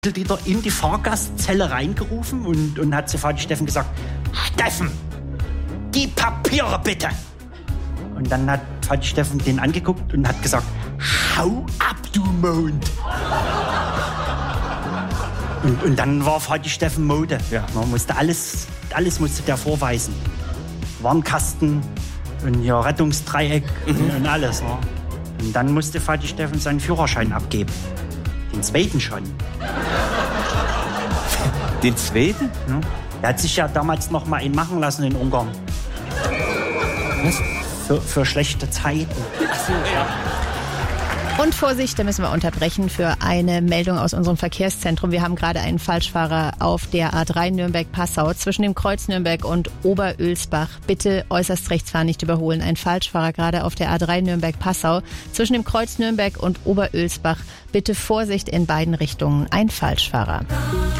Dieter in die Fahrgastzelle reingerufen und hat zu Vati Steffen gesagt, Steffen, die Papiere bitte. Und dann hat Vati Steffen den angeguckt und hat gesagt, hau ab, du Mond. Und dann war Vati Steffen Mode. Ja, man musste alles musste der vorweisen. Warnkasten und ja, Rettungsdreieck und alles. Ne? Und dann musste Vati Steffen seinen Führerschein abgeben. Den zweiten schon. Den zweiten? Ja. Er hat sich ja damals noch mal einen machen lassen in Ungarn. Was? Für schlechte Zeiten. Ach so, ja. Und Vorsicht, da müssen wir unterbrechen für eine Meldung aus unserem Verkehrszentrum. Wir haben gerade einen Falschfahrer auf der A3 Nürnberg-Passau zwischen dem Kreuz Nürnberg und Oberölsbach. Bitte äußerst rechts fahren, nicht überholen. Ein Falschfahrer gerade auf der A3 Nürnberg-Passau zwischen dem Kreuz Nürnberg und Oberölsbach. Bitte Vorsicht in beiden Richtungen. Ein Falschfahrer.